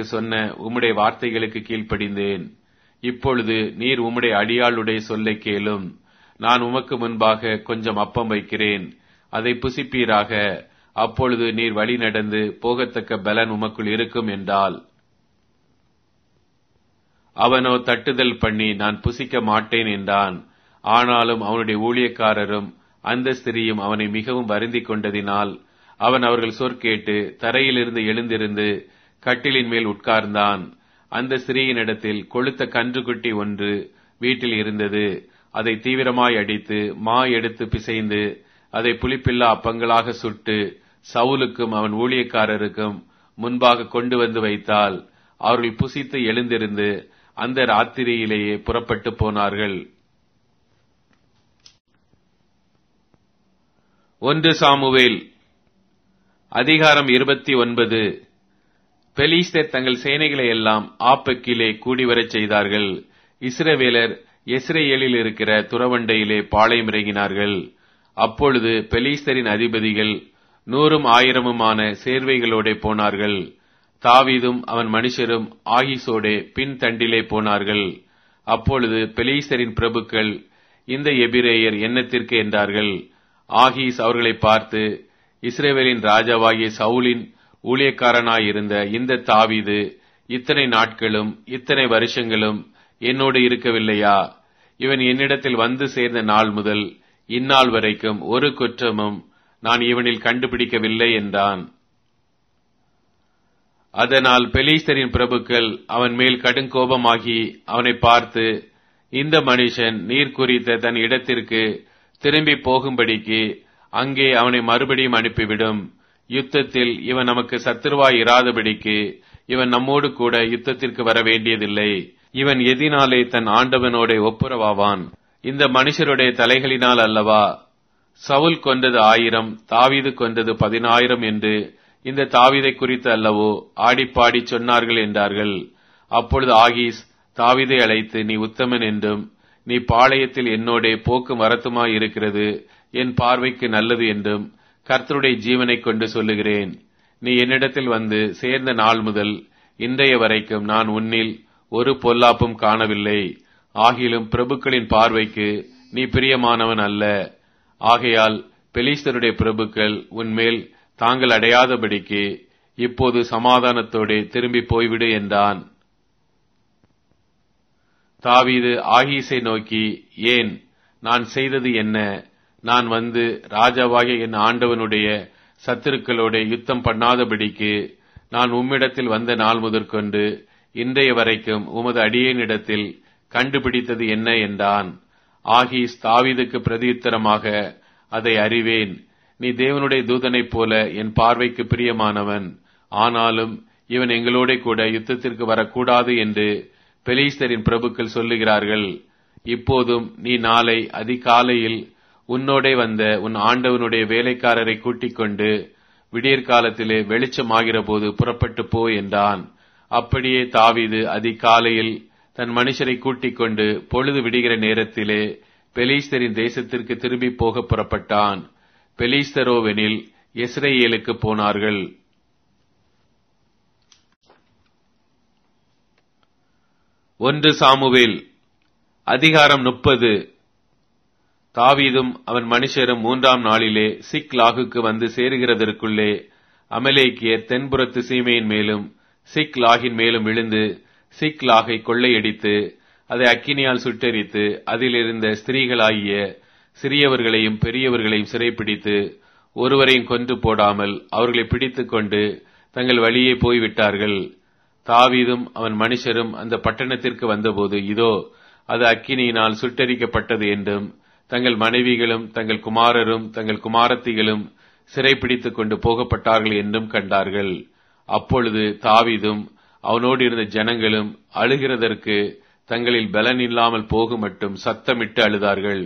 சொன்ன உம்முடைய வார்த்தைகளுக்கு கீழ்ப்படிந்தேன். இப்பொழுது நீர் உம்முடைய அடியாளுடைய சொல்லை கேளும். நான் உமக்கு முன்பாக கொஞ்சம் அப்பம் வைக்கிறேன், அதை புசிப்பீராக. அப்பொழுது நீர் வழி நடந்து போகத்தக்க பலன் உமக்குள் இருக்கும் என்றால். அவனோ தட்டுதல் பண்ணி நான் புசிக்க மாட்டேன் என்றான். ஆனாலும் அவனுடைய ஊழியக்காரரும் அந்த ஸ்திரீயும் அவனை மிகவும் வருந்திக் கொண்டதினால் அவன் அவர்கள் சொற்கேட்டு தரையிலிருந்து எழுந்திருந்து கட்டிலின் மேல் உட்கார்ந்தான். அந்த ஸ்திரீயினிடத்தில் கொழுத்த கன்றுக்குட்டி ஒன்று வீட்டில் இருந்தது. அதை தீவிரமாய் அடித்து மா எடுத்து பிசைந்து அதை புளிப்பில்லா அப்பங்களாக சுட்டு சவுலுக்கும் அவன் ஊழியக்காரருக்கும் முன்பாக கொண்டு வந்து வைத்தால் அவர்கள் புசித்து எழுந்திருந்து அந்த ராத்திரியிலேயே புறப்பட்டு போனார்கள். 1 சாமுவேல் அதிகாரம் 29. பெலிஸ்தர் தங்கள் சேனைகளை எல்லாம் ஆப்பெக்கிலே கூடிவரச் செய்தார்கள். இஸ்ரவேலர் யெஸ்ரயேலில் இருக்கிற துறவண்டையிலே பாளையம் இறங்கினார்கள். அப்பொழுது பெலிஸ்தரின் அதிபதிகள் 100 1000 சேர்வைகளோட போனார்கள். தாவீதும் அவன் மனுஷரும் ஆகிசோடே பின் தண்டிலே போனார்கள். அப்பொழுது பெலிஸ்தரின் பிரபுக்கள், இந்த எபிரேயர் என்னத்திற்கு என்றார்கள். ஆகீஸ் அவர்களை பார்த்து, இஸ்ரவேலின் ராஜாவாகிய சவுலின் ஊழியக்காரனாயிருந்த இந்த தாவீது இத்தனை நாட்களும் இத்தனை வருஷங்களும் என்னோடு இருக்கவில்லையா? இவன் என்னிடத்தில் வந்து சேர்ந்த நாள் முதல் இந்நாள் வரைக்கும் ஒரு குற்றமும் நான் இவனில் கண்டுபிடிக்கவில்லை என்றான். அதனால் பெலிஸ்தரின் பிரபுக்கள் அவன் மேல் கடுங்கோபமாகி அவனை பார்த்து, இந்த மனுஷன் நீர் குறித்த தன் இடத்திற்கு திரும்பி போகும்படிக்கு அங்கே அவனை மறுபடியும் அனுப்பிவிடும். யுத்தத்தில் இவன் நமக்கு சத்துருவாய் இராதபடிக்கு இவன் நம்மோடு கூட யுத்தத்திற்கு வர வேண்டியதில்லை. இவன் எதினாலே தன் ஆண்டவனோட ஒப்புரவாவான்? இந்த மனுஷருடைய தலைகளினால் அல்லவா? சவுல் கொன்றது 1000, தாவீது கொன்றது 10000 என்று இந்த தாவீதை குறித்து அல்லவோ ஆடிப்பாடி சொன்னார்கள் என்றார்கள். அப்பொழுது ஆகீஸ் தாவீதை அழைத்து, நீ உத்தமன் என்றும் நீ பாளையத்தில் என்னோட போக்கும் வரத்துமாய் இருக்கிறது என் பார்வைக்கு நல்லது என்றும் கர்த்தருடைய ஜீவனை கொண்டு சொல்லுகிறேன். நீ என்னிடத்தில் வந்து சேர்ந்த நாள் முதல் இன்றைய வரைக்கும் நான் உன்னில் ஒரு பொல்லாப்பும் காணவில்லை. ஆகிலும் பிரபுக்களின் பார்வைக்கு நீ பிரியமானவன் அல்ல. ஆகையால் பெலிஸ்தருடைய பிரபுக்கள் உன்மேல் தாங்கள் அடையாதபடிக்கு இப்போது சமாதானத்தோடு திரும்பி போய்விடு என்றான். தாவீது ஆகீஸை நோக்கி, ஏன், நான் செய்தது என்ன? நான் வந்து ராஜாவாகிய என் ஆண்டவனுடைய சத்துருக்களோட யுத்தம் பண்ணாதபடிக்கு நான் உம்மிடத்தில் வந்த நாள் முதற்கொண்டு இன்றைய வரைக்கும் உமது அடியேனிடத்தில் கண்டுபிடித்தது என்ன என்றான். ஆகீஸ் தாவீதுக்கு பிரதியுத்தரமாக, அதை அறிவேன். நீ தேவனுடைய தூதனைப் போல என் பார்வைக்கு பிரியமானவன். ஆனாலும் இவன் எங்களோட கூட யுத்தத்திற்கு வரக்கூடாது என்று பெலிஸ்தரின் பிரபுக்கள் சொல்லுகிறார்கள். இப்போதும் நீ நாளை அதிகாலையில் உன்னோடே வந்த உன் ஆண்டவனுடைய வேலைக்காரரை கூட்டிக் கொண்டு விடியற்காலத்திலே வெளிச்சமாகிற போது புறப்பட்டு போ என்றான். அப்படியே தாவீது அதிகாலையில் தன் மனுஷரை கூட்டிக் கொண்டு பொழுது விடுகிற நேரத்திலே பெலிஸ்தரின் தேசத்திற்கு திரும்பி போக புறப்பட்டான். பெலிஸ்தரோவெனில் யெஸ்ரயேலுக்கு போனார்கள். 1 சாமுவேல் அதிகாரம் 30. தாவீதும் அவன் மனுஷரும் 3ஆம் நாளிலே சிக்லாகுக்கு வந்து சேருகிறதற்குள்ளே அமலேக்கியர் தென்புறத்து சீமையின் மேலும் சிக்லாகின் மேலும் விழுந்து சிக்லாகை கொள்ளையடித்து அதை அக்கினியால் சுட்டெரித்து அதிலிருந்த ஸ்திரீகளாகிய சிறியவர்களையும் பெரியவர்களையும் சிறைப்பிடித்து ஒருவரையும் கொன்று போடாமல் அவர்களை பிடித்துக் கொண்டு தங்கள் வழியே போய்விட்டார்கள். தாவீதும் அவன் மனுஷரும் அந்த பட்டணத்திற்கு வந்தபோது, இதோ அது அக்கினியினால் சுட்டெரிக்கப்பட்டது என்றும் தங்கள் மனைவிகளும் தங்கள் குமாரரும் தங்கள் குமாரத்திகளும் சிறைப்பிடித்துக் கொண்டு போகப்பட்டார்கள் என்றும் கண்டார்கள். அப்பொழுது தாவீதும் அவனோடு இருந்த ஜனங்களும் அழுகிறதற்கு தங்களில் பலன் இல்லாமல் போகும் மட்டும் சத்தமிட்டு அழுதார்கள்.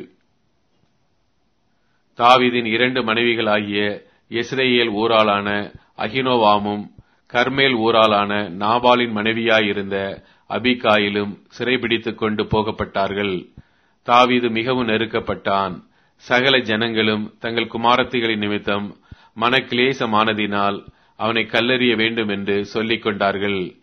தாவீதின் 2 மனைவிகளாகிய யெஸ்ரயேல் ஊராளான அகினோவாமும் கர்மேல் ஊராளான நாபாலின் மனைவியாயிருந்த அபிகாயிலும் சிறைபிடித்துக் கொண்டு போகப்பட்டார்கள். தாவீது மிகவும் நெருக்கப்பட்டான். சகல ஜனங்களும் தங்கள் குமாரத்திகளின் நிமித்தம் மனக்கிலேசமானதினால் அவனை கல்லெறிய வேண்டும் என்று சொல்லிக் கொண்டார்கள்.